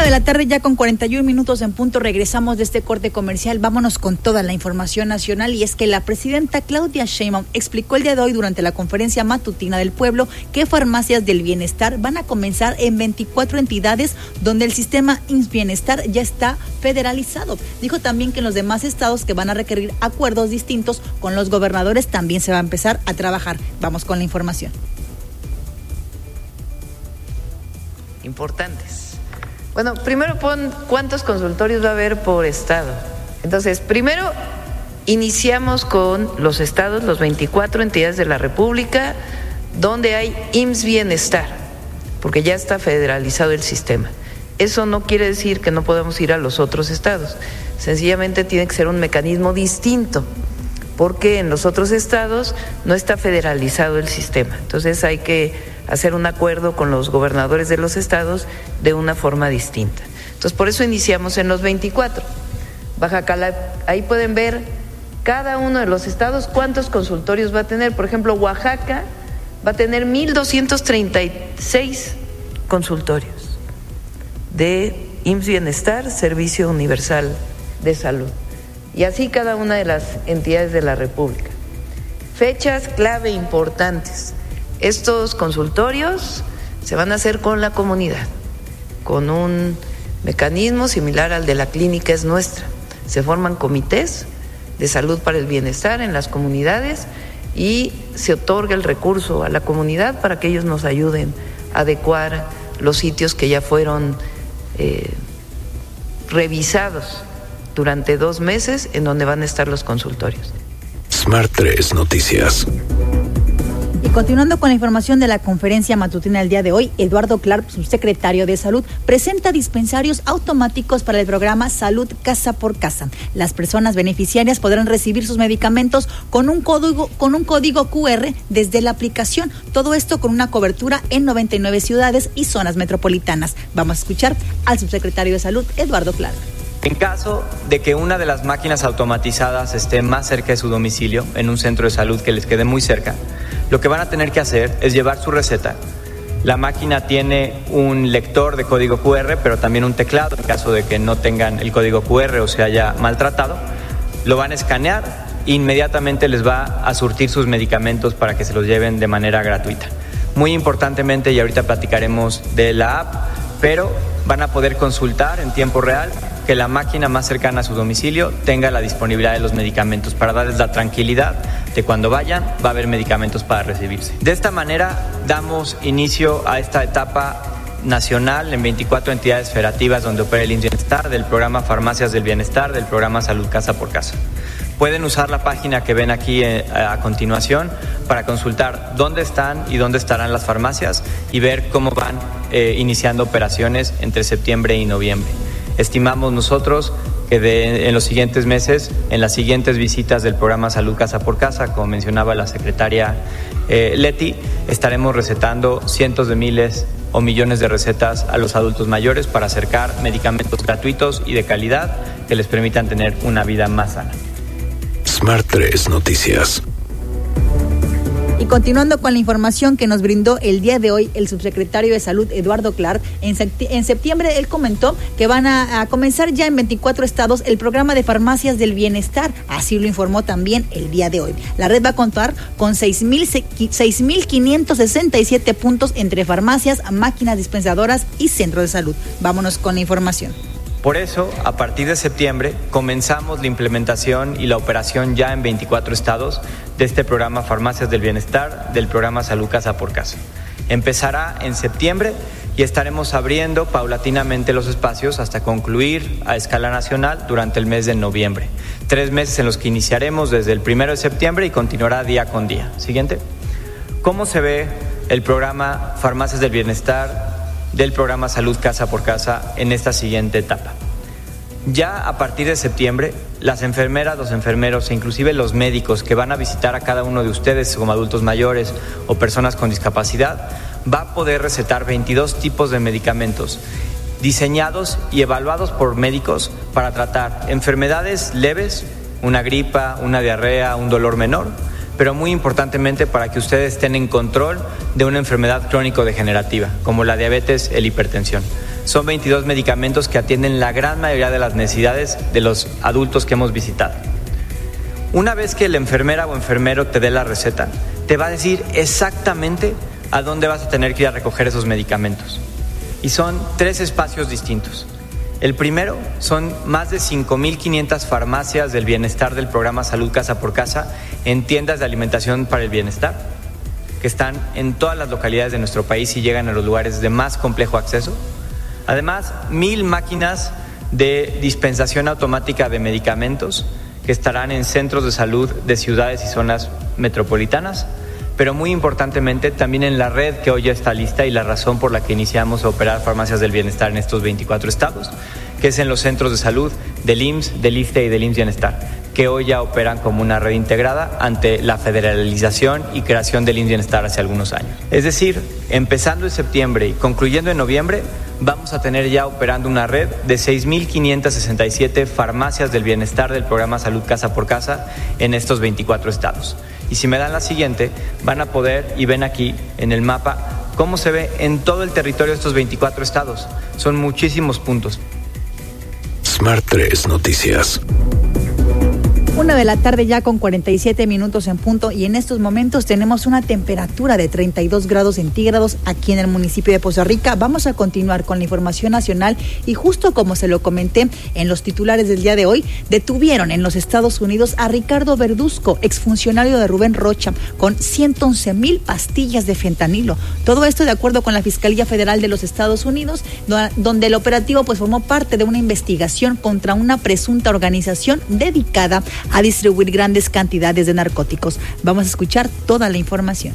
1:00 ya con 41 minutos en punto. Regresamos de este corte comercial. Vámonos con toda la información nacional, y es que la presidenta Claudia Sheinbaum explicó el día de hoy durante la conferencia matutina del pueblo que farmacias del bienestar van a comenzar en 24 entidades donde el sistema IMSS Bienestar ya está federalizado. Dijo también que en los demás estados que van a requerir acuerdos distintos con los gobernadores también se va a empezar a trabajar. Vamos con la información. Importantes. Bueno, primero pon cuántos consultorios va a haber por estado. Entonces, primero iniciamos con los estados, los 24 entidades de la República, donde hay IMSS Bienestar, porque ya está federalizado el sistema. Eso no quiere decir que no podamos ir a los otros estados. Sencillamente tiene que ser un mecanismo distinto, porque en los otros estados no está federalizado el sistema. Entonces hay que hacer un acuerdo con los gobernadores de los estados de una forma distinta. Entonces, por eso iniciamos en los 24. Baja California, ahí pueden ver cada uno de los estados cuántos consultorios va a tener. Por ejemplo, Oaxaca va a tener 1,236 consultorios de IMSS Bienestar, Servicio Universal de Salud. Y así cada una de las entidades de la República. Fechas clave importantes. Estos consultorios se van a hacer con la comunidad, con un mecanismo similar al de la Clínica Es Nuestra. Se forman comités de salud para el bienestar en las comunidades y se otorga el recurso a la comunidad para que ellos nos ayuden a adecuar los sitios que ya fueron revisados durante 2 meses en donde van a estar los consultorios. Smart 3 Noticias. Y continuando con la información de la conferencia matutina del día de hoy, Eduardo Clark, subsecretario de Salud, presenta dispensarios automáticos para el programa Salud Casa por Casa. Las personas beneficiarias podrán recibir sus medicamentos con un código QR desde la aplicación. Todo esto con una cobertura en 99 ciudades y zonas metropolitanas. Vamos a escuchar al subsecretario de Salud, Eduardo Clark. En caso de que una de las máquinas automatizadas esté más cerca de su domicilio, en un centro de salud que les quede muy cerca, lo que van a tener que hacer es llevar su receta. La máquina tiene un lector de código QR, pero también un teclado en caso de que no tengan el código QR o se haya maltratado. Lo van a escanear e inmediatamente les va a surtir sus medicamentos para que se los lleven de manera gratuita. Muy importantemente, y ahorita platicaremos de la app, pero van a poder consultar en tiempo real que la máquina más cercana a su domicilio tenga la disponibilidad de los medicamentos para darles la tranquilidad de cuando vayan va a haber medicamentos para recibirse. De esta manera damos inicio a esta etapa nacional en 24 entidades federativas donde opera el IMSS Bienestar, del programa Farmacias del Bienestar, del programa Salud Casa por Casa. Pueden usar la página que ven aquí a continuación para consultar dónde están y dónde estarán las farmacias y ver cómo van iniciando operaciones entre septiembre y noviembre. Estimamos nosotros que en los siguientes meses, en las siguientes visitas del programa Salud Casa por Casa, como mencionaba la secretaria Leti, estaremos recetando cientos de miles o millones de recetas a los adultos mayores para acercar medicamentos gratuitos y de calidad que les permitan tener una vida más sana. Smart 3 Noticias. Y continuando con la información que nos brindó el día de hoy el subsecretario de Salud, Eduardo Clark, en septiembre él comentó que van a comenzar ya en 24 estados el programa de farmacias del bienestar. Así lo informó también el día de hoy. La red va a contar con 6,567 puntos entre farmacias, máquinas dispensadoras y centros de salud. Vámonos con la información. Por eso, a partir de septiembre, comenzamos la implementación y la operación ya en 24 estados de este programa Farmacias del Bienestar, del programa Salud Casa por Casa. Empezará en septiembre y estaremos abriendo paulatinamente los espacios hasta concluir a escala nacional durante el mes de noviembre. 3 meses en los que iniciaremos desde el 1 de septiembre y continuará día con día. Siguiente. ¿Cómo se ve el programa Farmacias del Bienestar del programa Salud Casa por Casa en esta siguiente etapa? Ya a partir de septiembre, las enfermeras, los enfermeros e inclusive los médicos que van a visitar a cada uno de ustedes como adultos mayores o personas con discapacidad, va a poder recetar 22 tipos de medicamentos diseñados y evaluados por médicos para tratar enfermedades leves, una gripa, una diarrea, un dolor menor, pero muy importantemente para que ustedes estén en control de una enfermedad crónico-degenerativa, como la diabetes, la hipertensión. Son 22 medicamentos que atienden la gran mayoría de las necesidades de los adultos que hemos visitado. Una vez que la enfermera o enfermero te dé la receta, te va a decir exactamente a dónde vas a tener que ir a recoger esos medicamentos. Y son 3 espacios distintos. El primero son más de 5.500 farmacias del bienestar del programa Salud Casa por Casa en tiendas de alimentación para el bienestar, que están en todas las localidades de nuestro país y llegan a los lugares de más complejo acceso. Además, 1,000 máquinas de dispensación automática de medicamentos que estarán en centros de salud de ciudades y zonas metropolitanas, pero muy importantemente también en la red que hoy ya está lista y la razón por la que iniciamos a operar farmacias del bienestar en estos 24 estados, que es en los centros de salud del IMSS, del ISSSTE y del IMSS Bienestar, que hoy ya operan como una red integrada ante la federalización y creación del IMSS Bienestar hace algunos años. Es decir, empezando en septiembre y concluyendo en noviembre, vamos a tener ya operando una red de 6.567 farmacias del bienestar del programa Salud Casa por Casa en estos 24 estados. Y si me dan la siguiente, van a poder, y ven aquí en el mapa, cómo se ve en todo el territorio de estos 24 estados. Son muchísimos puntos. Smart 3 Noticias. 1 de la tarde ya con 47 minutos en punto y en estos momentos tenemos una temperatura de 32 grados centígrados aquí en el municipio de Poza Rica. Vamos a continuar con la información nacional y justo como se lo comenté en los titulares del día de hoy, detuvieron en los Estados Unidos a Ricardo Verduzco, exfuncionario de Rubén Rocha, con 111,000 pastillas de fentanilo. Todo esto de acuerdo con la Fiscalía Federal de los Estados Unidos, donde el operativo pues formó parte de una investigación contra una presunta organización dedicada a distribuir grandes cantidades de narcóticos. Vamos a escuchar toda la información.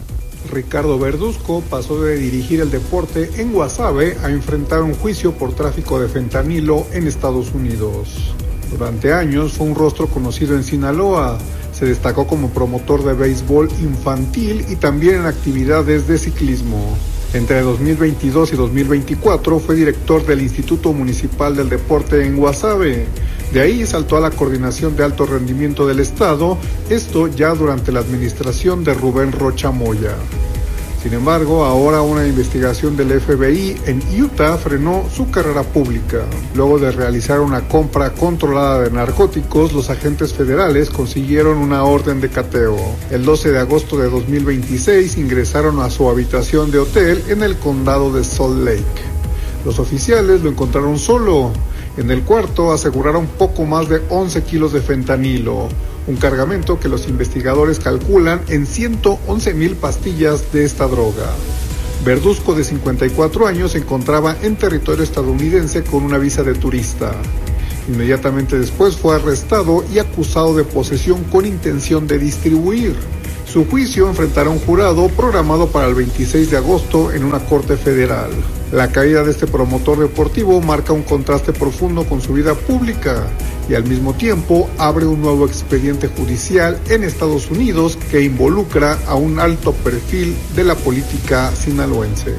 Ricardo Verduzco pasó de dirigir el deporte en Guasave a enfrentar un juicio por tráfico de fentanilo en Estados Unidos. Durante años fue un rostro conocido en Sinaloa. Se destacó como promotor de béisbol infantil y también en actividades de ciclismo. Entre 2022 y 2024 fue director del Instituto Municipal del Deporte en Guasave. De ahí saltó a la Coordinación de Alto Rendimiento del Estado, esto ya durante la administración de Rubén Rocha Moya. Sin embargo, ahora una investigación del FBI en Utah frenó su carrera pública. Luego de realizar una compra controlada de narcóticos, los agentes federales consiguieron una orden de cateo. El 12 de agosto de 2026 ingresaron a su habitación de hotel en el condado de Salt Lake. Los oficiales lo encontraron solo. En el cuarto aseguraron poco más de 11 kilos de fentanilo, un cargamento que los investigadores calculan en 111,000 pastillas de esta droga. Verduzco, de 54 años, se encontraba en territorio estadounidense con una visa de turista. Inmediatamente después fue arrestado y acusado de posesión con intención de distribuir. Su juicio enfrentará un jurado programado para el 26 de agosto en una corte federal. La caída de este promotor deportivo marca un contraste profundo con su vida pública y al mismo tiempo abre un nuevo expediente judicial en Estados Unidos que involucra a un alto perfil de la política sinaloense.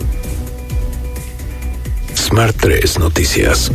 Smart 3 Noticias.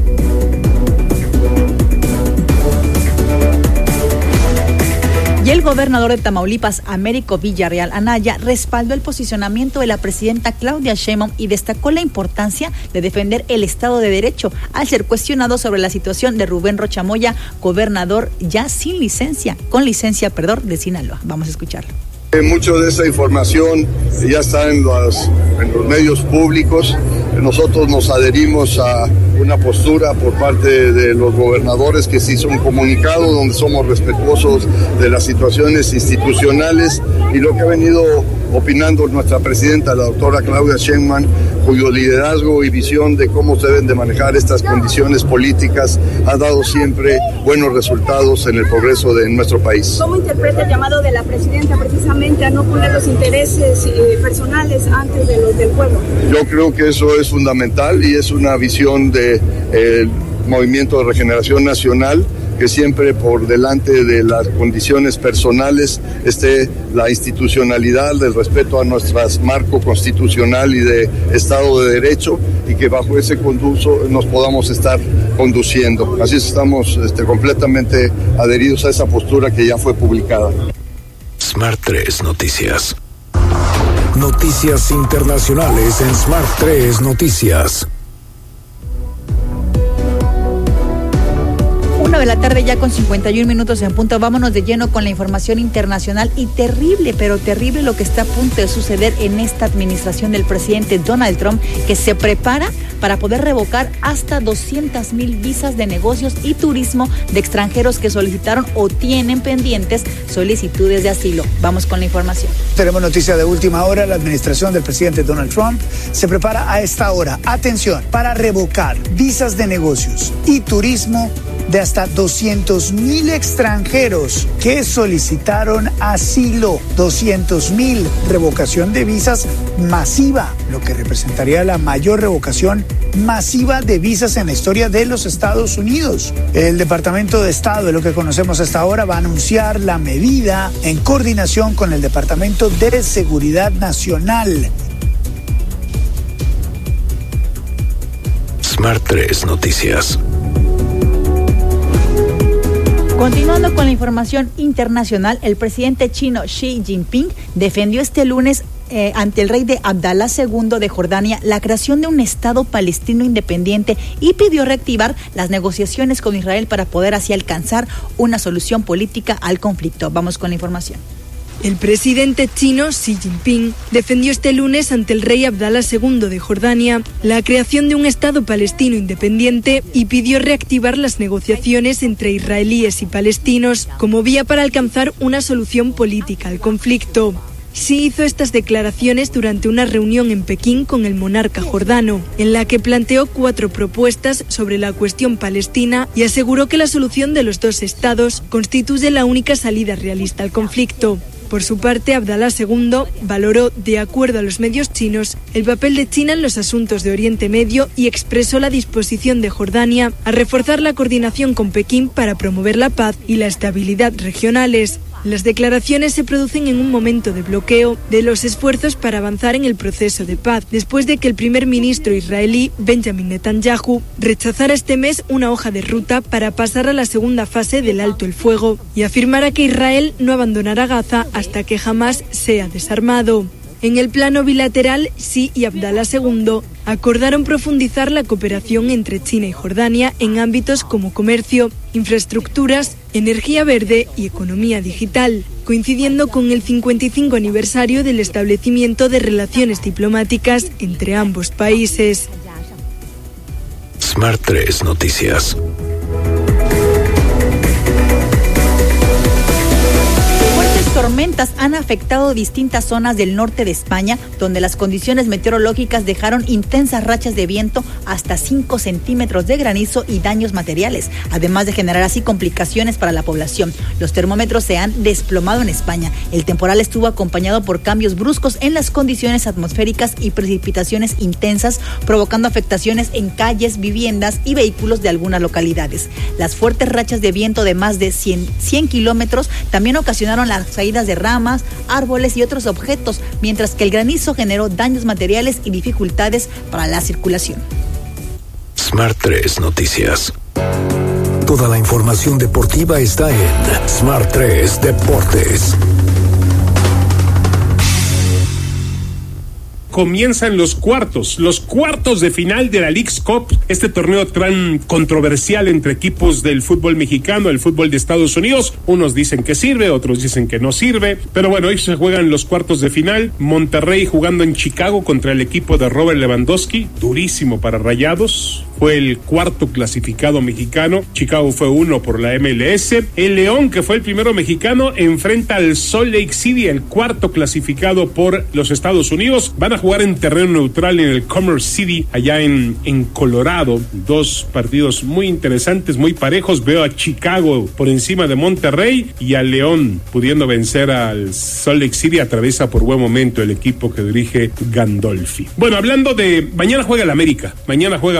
Y el gobernador de Tamaulipas, Américo Villarreal Anaya, respaldó el posicionamiento de la presidenta Claudia Sheinbaum y destacó la importancia de defender el Estado de Derecho al ser cuestionado sobre la situación de Rubén Rocha Moya, gobernador ya sin licencia, de Sinaloa. Vamos a escucharlo. Mucho de esa información ya está en los medios públicos. Nosotros nos adherimos a una postura por parte de los gobernadores que se hizo un comunicado donde somos respetuosos de las situaciones institucionales y lo que ha venido opinando nuestra presidenta, la doctora Claudia Sheinbaum, cuyo liderazgo y visión de cómo se deben de manejar estas condiciones políticas ha dado siempre buenos resultados en el progreso de nuestro país. ¿Cómo interpreta el llamado de la presidenta precisamente a no poner los intereses personales antes de los del pueblo? Yo creo que eso es fundamental y es una visión del Movimiento de Regeneración Nacional, que siempre por delante de las condiciones personales esté la institucionalidad, el respeto a nuestro marco constitucional y de Estado de Derecho, y que bajo ese conducto nos podamos estar conduciendo. Así es, estamos completamente adheridos a esa postura que ya fue publicada. Smart 3 Noticias. Noticias internacionales en Smart 3 Noticias. 1 de la tarde ya con 51 minutos en punto. Vámonos de lleno con la información internacional y terrible, pero terrible lo que está a punto de suceder en esta administración del presidente Donald Trump, que se prepara para poder revocar hasta 200,000 visas de negocios y turismo de extranjeros que solicitaron o tienen pendientes solicitudes de asilo. Vamos con la información. Tenemos noticia de última hora. La administración del presidente Donald Trump se prepara a esta hora, atención, para revocar visas de negocios y turismo de hasta 200,000 extranjeros que solicitaron asilo. 200,000, revocación de visas masiva, lo que representaría la mayor revocación masiva de visas en la historia de los Estados Unidos. El Departamento de Estado, de lo que conocemos hasta ahora, va a anunciar la medida en coordinación con el Departamento de Seguridad Nacional. Smart 3 Noticias. Continuando con la información internacional, el presidente chino Xi Jinping defendió este lunes ante el rey de Abdalá II de Jordania la creación de un Estado palestino independiente y pidió reactivar las negociaciones con Israel para poder así alcanzar una solución política al conflicto. Vamos con la información. El presidente chino Xi Jinping defendió este lunes ante el rey Abdalá II de Jordania la creación de un Estado palestino independiente y pidió reactivar las negociaciones entre israelíes y palestinos como vía para alcanzar una solución política al conflicto. Xi hizo estas declaraciones durante una reunión en Pekín con el monarca jordano, en la que planteó 4 propuestas sobre la cuestión palestina y aseguró que la solución de los 2 estados constituye la única salida realista al conflicto. Por su parte, Abdalá II valoró, de acuerdo a los medios chinos, el papel de China en los asuntos de Oriente Medio y expresó la disposición de Jordania a reforzar la coordinación con Pekín para promover la paz y la estabilidad regionales. Las declaraciones se producen en un momento de bloqueo de los esfuerzos para avanzar en el proceso de paz, después de que el primer ministro israelí, Benjamin Netanyahu, rechazara este mes una hoja de ruta para pasar a la segunda fase del alto el fuego y afirmara que Israel no abandonará Gaza hasta que Hamás sea desarmado. En el plano bilateral, Xi y Abdalá II acordaron profundizar la cooperación entre China y Jordania en ámbitos como comercio, infraestructuras, energía verde y economía digital, coincidiendo con el 55 aniversario del establecimiento de relaciones diplomáticas entre ambos países. Smart 3 Noticias. Tormentas han afectado distintas zonas del norte de España, donde las condiciones meteorológicas dejaron intensas rachas de viento, hasta 5 centímetros de granizo y daños materiales, además de generar así complicaciones para la población. Los termómetros se han desplomado en España. El temporal estuvo acompañado por cambios bruscos en las condiciones atmosféricas y precipitaciones intensas, provocando afectaciones en calles, viviendas y vehículos de algunas localidades. Las fuertes rachas de viento de más de 100 kilómetros también ocasionaron las caídas de ramas, árboles y otros objetos, mientras que el granizo generó daños materiales y dificultades para la circulación. Smart 3 Noticias. Toda la información deportiva está en Smart 3 Deportes. Comienzan los cuartos de final de la Leagues Cup, este torneo tan controversial entre equipos del fútbol mexicano, el fútbol de Estados Unidos. Unos dicen que sirve, otros dicen que no sirve, pero bueno, hoy se juegan los cuartos de final. Monterrey jugando en Chicago contra el equipo de Robert Lewandowski, durísimo para Rayados. Fue el 4º clasificado mexicano. Chicago fue 1 por la MLS. El León, que fue el primero mexicano, enfrenta al Salt Lake City, el 4º clasificado por los Estados Unidos. Van a jugar en terreno neutral en el Commerce City, allá en Colorado. 2 partidos muy interesantes, muy parejos. Veo a Chicago por encima de Monterrey y a León pudiendo vencer al Salt Lake City. Atraviesa por buen momento el equipo que dirige Gandolfi. Bueno, hablando de... Mañana juega el América.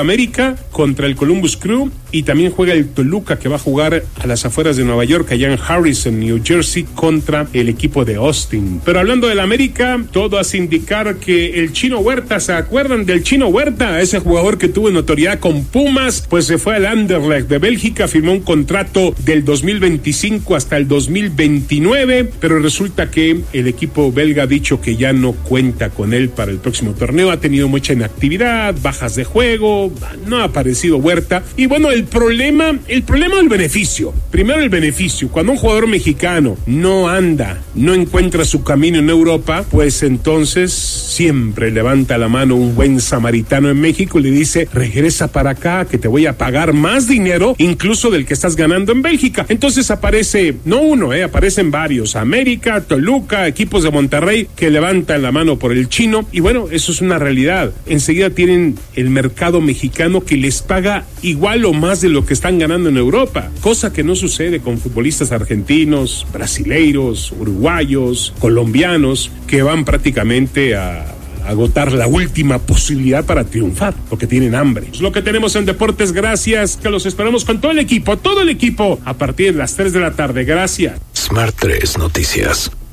América contra el Columbus Crew y también juega el Toluca, que va a jugar a las afueras de Nueva York, allá en Harrison, New Jersey, contra el equipo de Austin. Pero hablando del América, todo hace indicar que el Chino Huerta, ¿se acuerdan del Chino Huerta? Ese jugador que tuvo notoriedad con Pumas, pues se fue al Anderlecht de Bélgica, firmó un contrato del 2025 hasta el 2029, pero resulta que el equipo belga ha dicho que ya no cuenta con él para el próximo torneo. Ha tenido mucha inactividad, bajas de juego, no ha aparecido Huerta. Y bueno, el problema del beneficio. Primero el beneficio. Cuando un jugador mexicano no anda, no encuentra su camino en Europa, pues entonces siempre levanta la mano un buen samaritano en México y le dice: regresa para acá que te voy a pagar más dinero incluso del que estás ganando en Bélgica. Entonces aparece, no uno, aparecen varios, América, Toluca, equipos de Monterrey que levantan la mano por el Chino, y bueno, eso es una realidad. Enseguida tienen el mercado mexicano que les paga igual o más de lo que están ganando en Europa, cosa que no sucede con futbolistas argentinos, brasileiros, uruguayos, colombianos, que van prácticamente a agotar la última posibilidad para triunfar, porque tienen hambre. Es lo que tenemos en Deportes. Gracias, que los esperamos con todo el equipo, a partir de las 3 de la tarde. Gracias. Smart 3 Noticias.